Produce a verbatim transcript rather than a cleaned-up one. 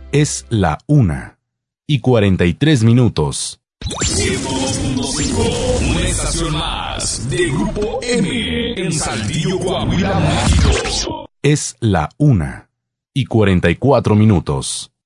Es la una y cuarenta y tres minutos. ciento dos punto cinco, una estación más de Grupo M en Saltillo, Coahuila, México. Es la una y cuarenta y cuatro minutos.